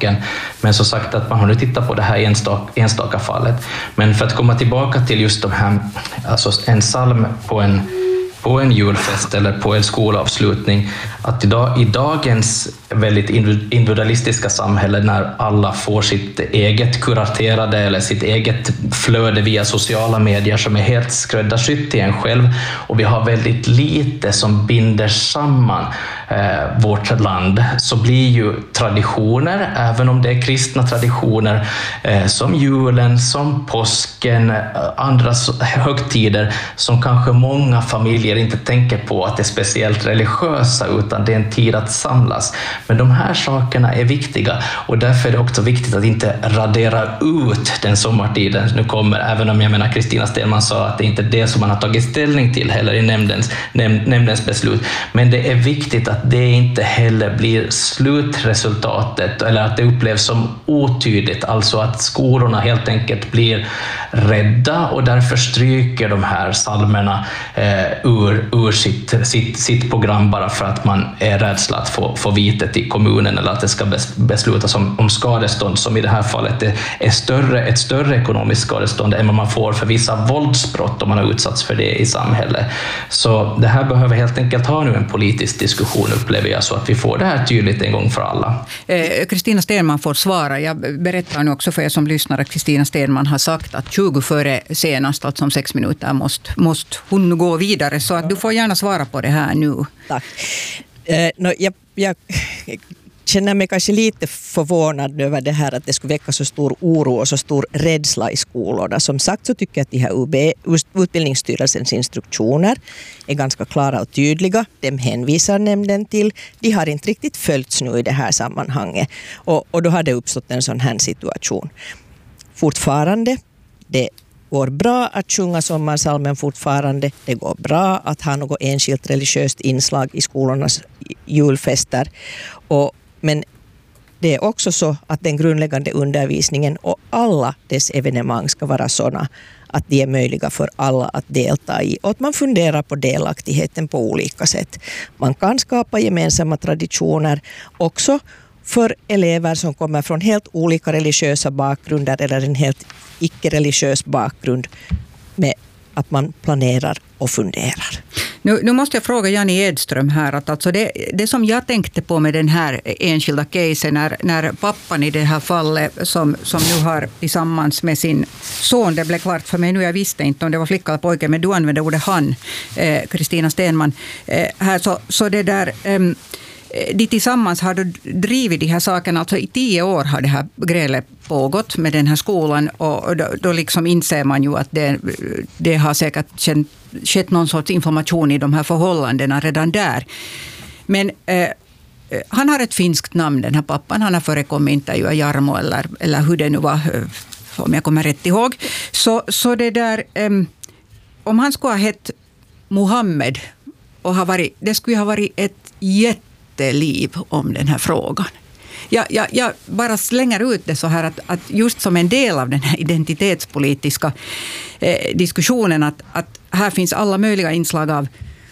saken. Men så sagt att man har nu tittat på det här enstaka fallet. Men för att komma tillbaka till just de här, alltså en psalm på en julfest eller på en skolavslutning, att i dagens väldigt individualistiska samhälle när alla får sitt eget kuraterade eller sitt eget flöde via sociala medier som är helt skräddarsytt till en själv, och vi har väldigt lite som binder samman vårt land, så blir ju traditioner, även om det är kristna traditioner som julen, som påsken, andra högtider som kanske många familjer inte tänker på att det är speciellt religiösa, utan det är en tid att samlas. Men de här sakerna är viktiga, och därför är det också viktigt att inte radera ut den sommartiden nu kommer, även om jag menar Kristina Stenman sa att det inte är det som man har tagit ställning till heller i nämndens beslut. Men det är viktigt att det inte heller blir slutresultatet, eller att det upplevs som otydligt, alltså att skolorna helt enkelt blir rädda och därför stryker de här psalmerna ur sitt program bara för att man är rädsla att få vitet i kommunen, eller att det ska beslutas om skadestånd som i det här fallet är ett större ekonomiskt skadestånd än vad man får för vissa våldsbrott om man har utsatts för det i samhället. Så det här behöver helt enkelt ha nu en politisk diskussion, upplever jag, så att vi får det här tydligt en gång för alla. Kristina Stenman får svara. Jag berättar nu också för er som lyssnar att Kristina Stenman har sagt att 20 före senast, alltså om 6 minuter, måste hon gå vidare. Så att du får gärna svara på det här nu. Tack. Jag känner mig kanske lite förvånad över det här att det skulle väcka så stor oro och så stor rädsla i skolorna. Som sagt så tycker jag att de här utbildningsstyrelsens instruktioner är ganska klara och tydliga. De hänvisar nämnden till. De har inte riktigt följts nu i det här sammanhanget. Och då har det uppstått en sån här situation. Fortfarande, det går bra att sjunga sommarsalmen fortfarande. Det går bra att ha något enskilt religiöst inslag i skolornas julfester. Men det är också så att den grundläggande undervisningen och alla dess evenemang ska vara sådana att de är möjliga för alla att delta i, och att man funderar på delaktigheten på olika sätt. Man kan skapa gemensamma traditioner också för elever som kommer från helt olika religiösa bakgrunder eller en helt icke-religiös bakgrund, med att man planerar och funderar. Nu måste jag fråga Janni Edström här, att alltså det som jag tänkte på med den här enskilda casen, när pappan i det här fallet som nu har tillsammans med sin son, det blev klart för mig nu, jag visste inte om det var flicka eller pojke, men du använde ordet han, Kristina Stenman, här, så det där... De tillsammans har drivit de här sakerna, alltså i 10 år har det här grälet pågått med den här skolan, och då liksom inser man ju att det har säkert skett någon sorts information i de här förhållandena redan där. Men han har ett finskt namn, den här pappan, han har förekommit intervjua Jarmo eller hur det nu var, om jag kommer rätt ihåg. Så det där, om han skulle ha hett Mohammed och det skulle ha varit ett jätteliv om den här frågan. Jag bara slänger ut det så här att just som en del av den här identitetspolitiska diskussionen att här finns alla möjliga inslag av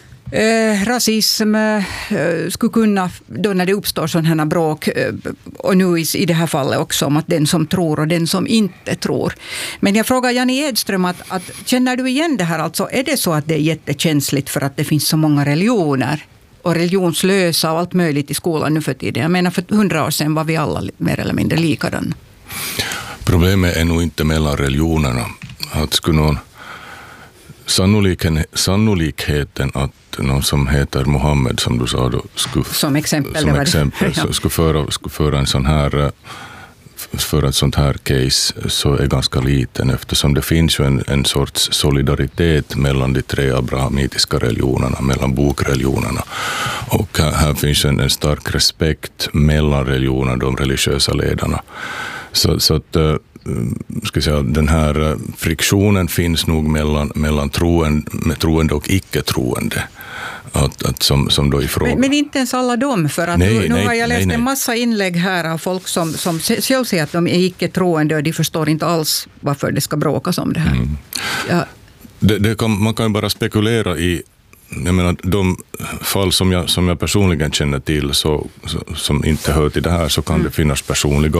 rasism, skulle kunna då när det uppstår sådana här bråk, och nu i det här fallet också om att den som tror och den som inte tror. Men jag frågar Janni Edström att känner du igen det här, alltså är det så att det är jättekänsligt för att det finns så många religioner och religionslösa och allt möjligt i skolan nu för tiden? Jag menar, för 100 år sedan var vi alla mer eller mindre likadana. Problemet är nog inte mellan religionerna. Att skulle någon sannolikheten att någon som heter Mohammed, som du sa då, skulle föra en sån här för ett sånt här case, så är ganska liten, eftersom det finns ju en sorts solidaritet mellan de 3 abrahamitiska religionerna, mellan bokreligionerna, och här finns en stark respekt mellan religionerna, de religiösa ledarna. Så att ska säga, den här friktionen finns nog mellan troende och icke-troende. Som då ifrån. Men inte ens alla dem, för att nu har jag läst en massa inlägg här av folk som själv säger att de är icke-troende och de förstår inte alls varför det ska bråkas om det här. Ja. Man kan ju bara spekulera i, jag menar, de fall som jag personligen känner till, som inte hör till det här, så kan det finnas personliga